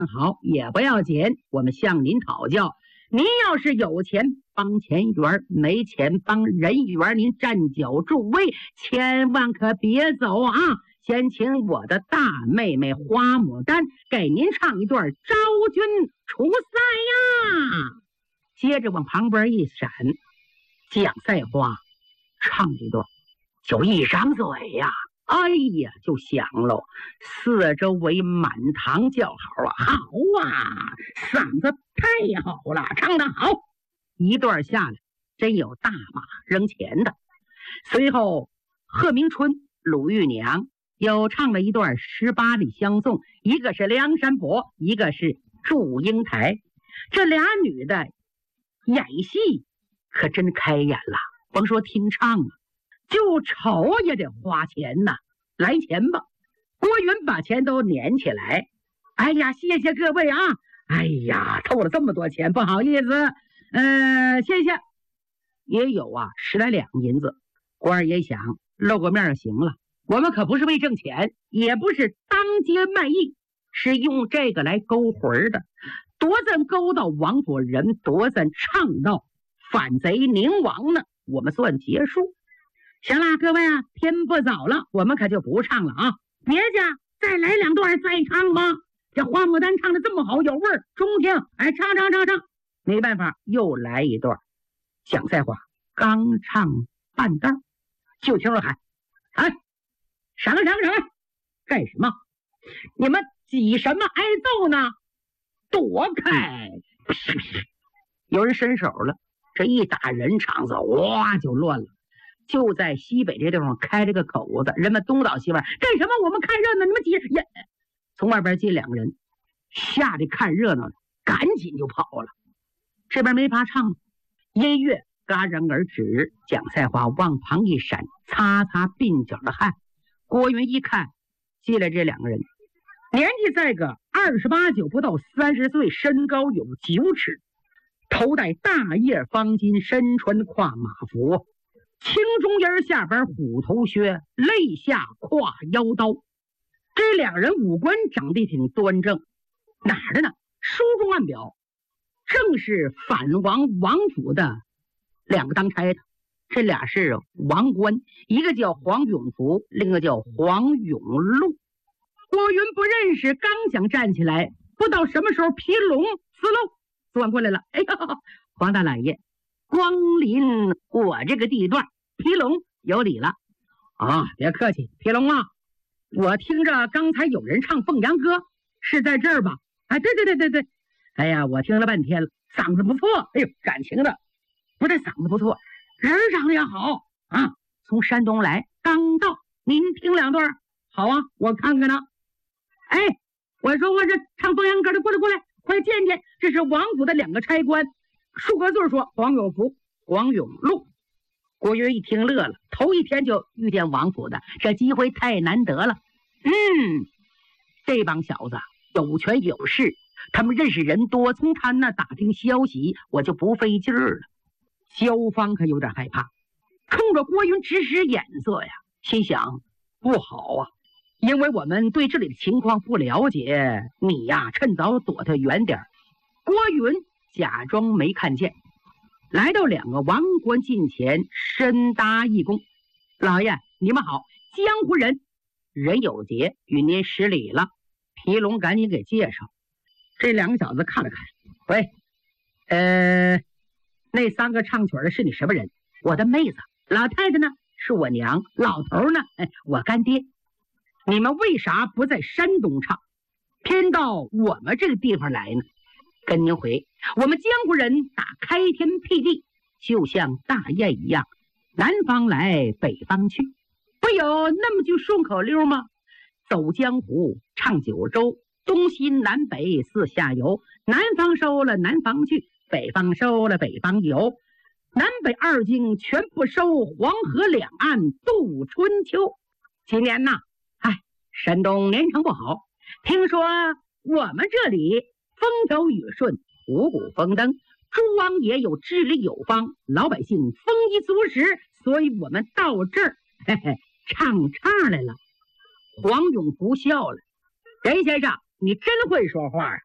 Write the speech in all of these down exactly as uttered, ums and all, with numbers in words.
好也不要紧，我们向您讨教。您要是有钱帮钱缘，没钱帮人缘，您站脚助威，千万可别走啊！先请我的大妹妹花牡丹给您唱一段《昭君出塞》呀。接着往旁边一闪，蒋赛花唱一段，就一张嘴呀，哎呀就响喽，四周围满堂叫好啊，好啊，嗓子太好了，唱得好。一段下来真有大把扔钱的。随后贺明春、鲁玉娘又唱了一段十八里相送，一个是梁山伯，一个是祝英台。这俩女的演戏可真开眼了，甭说听唱啊，就瞅也得花钱呐。来钱吧。郭云把钱都捻起来，哎呀谢谢各位啊，哎呀凑了这么多钱，不好意思，呃谢谢。也有啊十来两银子，郭二爷想露个面就行了，我们可不是为挣钱，也不是当街卖艺，是用这个来勾魂的，多咱勾到王夫人，多咱唱到反贼宁王呢，我们算结束。行了各位啊，天不早了，我们可就不唱了啊，别家再来两段再唱吧。这花牡丹唱的这么好，有味儿，中听，哎唱唱唱唱。没办法又来一段。蒋赛花刚唱半道就听着喊，哎闪了闪了闪了，干什么？你们挤什么挨揍呢？躲开！有人伸手了，这一打人场子哇就乱了。就在西北这地方开了个口子，人们东倒西歪，干什么？我们看热闹，你们挤也。从外边进两个人，吓得看热闹的赶紧就跑了。这边没法唱，音乐戛然而止。蒋赛花往旁一闪，擦擦鬓角的汗。郭云一看进来这两个人，年纪在个二十八九不到三十岁，身高有九尺，头戴大叶方巾，身穿跨马服，青中间下边虎头靴，肋下挎腰刀。这两人五官长得挺端正，哪儿的呢？书中暗表正是反王王府的两个当差的，这俩是王官，一个叫黄永福，另一个叫黄永禄。郭云不认识，刚想站起来，不知道什么时候皮龙撕漏钻过来了。哎呀，黄大老爷光临我这个地段，皮龙有礼了啊！别客气，皮龙啊，我听着刚才有人唱凤阳歌，是在这儿吧？哎，对对对对对，哎呀，我听了半天了，嗓子不错，哎呦，感情的，不但嗓子不错，人长得也好啊。从山东来，刚到，您听两段，好啊，我看看呢。哎，我说我这唱凤阳歌的，过来过来，快见见，这是王府的两个差官，数个字说黄永福、黄永禄。郭云一听乐了，头一天就遇见王府的，这机会太难得了。嗯，这帮小子有权有势，他们认识人多，从他那打听消息，我就不费劲儿了。萧芳可有点害怕，冲着郭云直使眼色呀，心想不好啊，因为我们对这里的情况不了解，你呀趁早躲他远点。郭云假装没看见，来到两个王官近前，深搭一躬：“老爷，你们好，江湖人任有节与您施礼了。”皮龙赶紧给介绍。这两个小子看了看，喂，呃，那三个唱曲的是你什么人？我的妹子。老太太呢？是我娘。老头呢？哎，我干爹。你们为啥不在山东唱，偏到我们这个地方来呢？跟您回，我们江湖人打开天辟地，就像大雁一样，南方来北方去，不有那么句顺口溜吗？走江湖唱九州，东西南北四下游，南方收了南方去，北方收了北方游，南北二京全不收，黄河两岸度春秋。今年呐，哎，山东年成不好，听说我们这里风调雨顺，五谷丰登，诸王爷有治理有方，老百姓丰衣足食，所以我们到这儿嘿嘿唱唱来了。黄永福笑了：“任先生，你真会说话啊！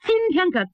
今天可